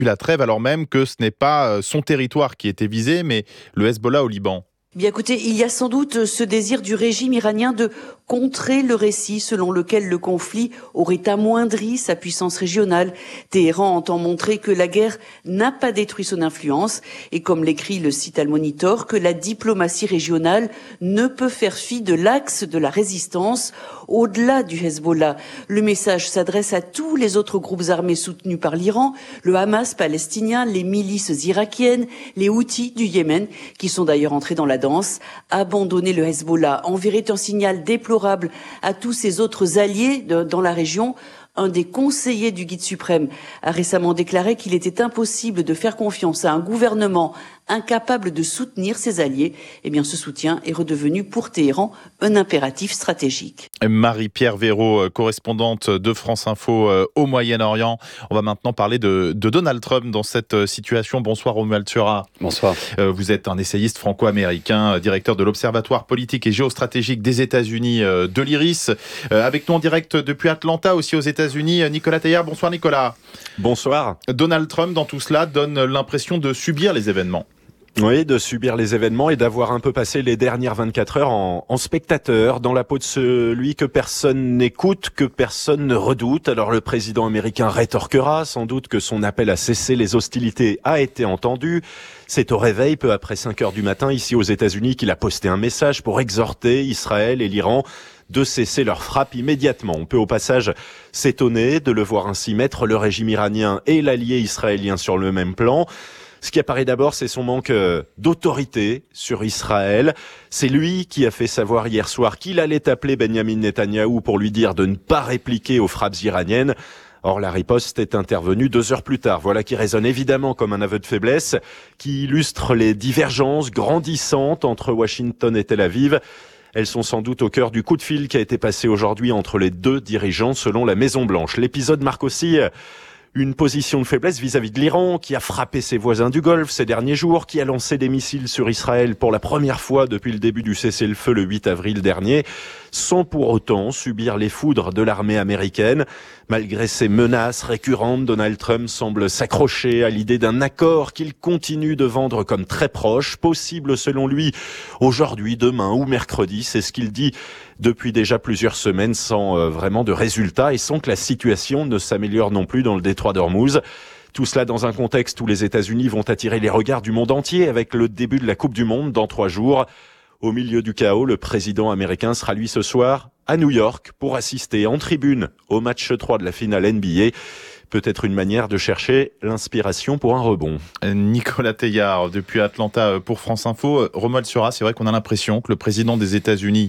la trêve alors même que ce n'est pas son territoire qui était visé, mais le Hezbollah au Liban. Bien écoutez, il y a sans doute ce désir du régime iranien de contrer le récit selon lequel le conflit aurait amoindri sa puissance régionale. Téhéran entend montrer que la guerre n'a pas détruit son influence et, comme l'écrit le site Al-Monitor, que la diplomatie régionale ne peut faire fi de l'axe de la résistance au-delà du Hezbollah. Le message s'adresse à tous les autres groupes armés soutenus par l'Iran, le Hamas palestinien, les milices irakiennes, les Houthis du Yémen, qui sont d'ailleurs entrés dans la danse. Abandonner le Hezbollah enverrait un signal déplorable à tous ses autres alliés dans la région. Un des conseillers du guide suprême a récemment déclaré qu'il était impossible de faire confiance à un gouvernement incapable de soutenir ses alliés. Eh bien, ce soutien est redevenu pour Téhéran un impératif stratégique. Marie-Pierre Véraud, correspondante de France Info au Moyen-Orient. On va maintenant parler de Donald Trump dans cette situation. Bonsoir Romuald Thuras. Bonsoir. Vous êtes un essayiste franco-américain, directeur de l'Observatoire politique et géostratégique des États-Unis de l'IRIS. Avec nous en direct depuis Atlanta, aussi aux États-Unis, Nicolas Teilhard. Bonsoir Nicolas. Bonsoir. Donald Trump, dans tout cela, donne l'impression de subir les événements. Oui, de subir les événements et d'avoir un peu passé les dernières 24 heures en spectateur, dans la peau de celui que personne n'écoute, que personne ne redoute. Alors le président américain rétorquera sans doute que son appel à cesser les hostilités a été entendu. C'est au réveil, peu après 5 heures du matin, ici aux États-Unis, qu'il a posté un message pour exhorter Israël et l'Iran de cesser leur frappe immédiatement. On peut au passage s'étonner de le voir ainsi mettre le régime iranien et l'allié israélien sur le même plan. Ce qui apparaît d'abord, c'est son manque d'autorité sur Israël. C'est lui qui a fait savoir hier soir qu'il allait appeler Benyamin Netanyahou pour lui dire de ne pas répliquer aux frappes iraniennes. Or, la riposte est intervenue 2 heures plus tard. Voilà qui résonne évidemment comme un aveu de faiblesse, qui illustre les divergences grandissantes entre Washington et Tel Aviv. Elles sont sans doute au cœur du coup de fil qui a été passé aujourd'hui entre les deux dirigeants selon la Maison-Blanche. L'épisode marque aussi une position de faiblesse vis-à-vis de l'Iran, qui a frappé ses voisins du Golfe ces derniers jours, qui a lancé des missiles sur Israël pour la première fois depuis le début du cessez-le-feu le 8 avril dernier, sans pour autant subir les foudres de l'armée américaine. Malgré ces menaces récurrentes, Donald Trump semble s'accrocher à l'idée d'un accord qu'il continue de vendre comme très proche, possible selon lui aujourd'hui, demain ou mercredi. C'est ce qu'il dit depuis déjà plusieurs semaines sans vraiment de résultats et sans que la situation ne s'améliore non plus dans le détroit d'Ormuz. Tout cela dans un contexte où les États-Unis vont attirer les regards du monde entier avec le début de la Coupe du Monde dans 3 jours. Au milieu du chaos, le président américain sera lui ce soir à New York pour assister en tribune au match 3 de la finale NBA. Peut-être une manière de chercher l'inspiration pour un rebond. Nicolas Teilhard, depuis Atlanta pour France Info. Romuald Thuras, c'est vrai qu'on a l'impression que le président des États-Unis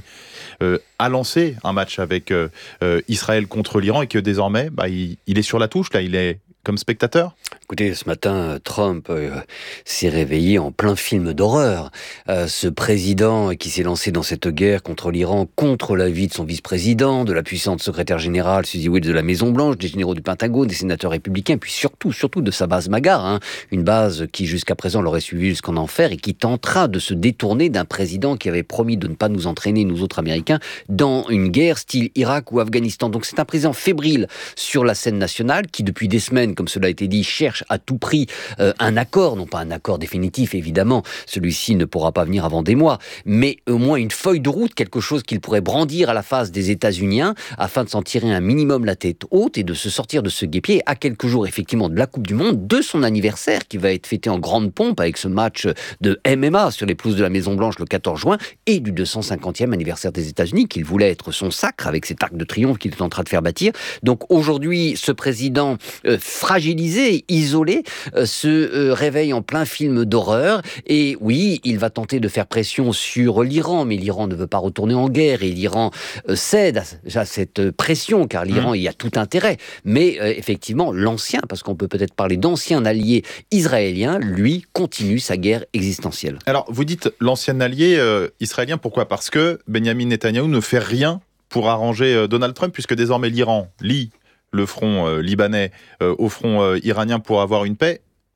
a lancé un match avec Israël contre l'Iran et que désormais, il est sur la touche, là, il est comme spectateur. Écoutez, ce matin, Trump s'est réveillé en plein film d'horreur. Ce président qui s'est lancé dans cette guerre contre l'Iran, contre l'avis de son vice-président, de la puissante secrétaire générale Suzy Wiles de la Maison-Blanche, des généraux du Pentagone, des sénateurs républicains, puis surtout de sa base MAGA, une base qui jusqu'à présent l'aurait suivi jusqu'en enfer et qui tentera de se détourner d'un président qui avait promis de ne pas nous entraîner, nous autres Américains, dans une guerre style Irak ou Afghanistan. Donc c'est un président fébrile sur la scène nationale qui, depuis des semaines, comme cela a été dit, cherche à tout prix un accord, non pas un accord définitif évidemment, celui-ci ne pourra pas venir avant des mois, mais au moins une feuille de route, quelque chose qu'il pourrait brandir à la face des États-Uniens afin de s'en tirer un minimum la tête haute et de se sortir de ce guêpier à quelques jours effectivement de la Coupe du Monde, de son anniversaire qui va être fêté en grande pompe avec ce match de MMA sur les pelouses de la Maison-Blanche le 14 juin et du 250e anniversaire des États-Unis qu'il voulait être son sacre avec cet arc de triomphe qu'il est en train de faire bâtir. Donc aujourd'hui, ce président fragilisé, isolé, se réveille en plein film d'horreur. Et oui, il va tenter de faire pression sur l'Iran, mais l'Iran ne veut pas retourner en guerre et l'Iran cède à cette pression, car l'Iran y a tout intérêt. Mais effectivement, l'ancien, parce qu'on peut peut-être parler d'ancien allié israélien, lui, continue sa guerre existentielle. Alors, vous dites l'ancien allié israélien, pourquoi ? Parce que Benyamin Netanyahou ne fait rien pour arranger Donald Trump, puisque désormais l'Iran lie le front libanais au front iranien pour avoir une paix.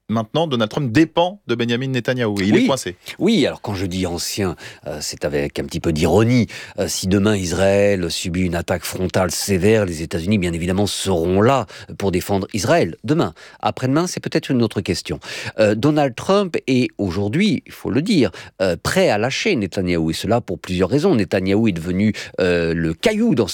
maintenant, Donald Trump dépend de Benjamin Netanyahou et il est coincé. Oui, alors quand je dis ancien, c'est avec un petit peu d'ironie. Si demain Israël subit une attaque frontale sévère, les États-Unis, bien évidemment, seront là pour défendre Israël. Demain, après-demain, c'est peut-être une autre question. Donald Trump est aujourd'hui, il faut le dire, prêt à lâcher Netanyahou, et cela pour plusieurs raisons. Netanyahou est devenu le caillou dans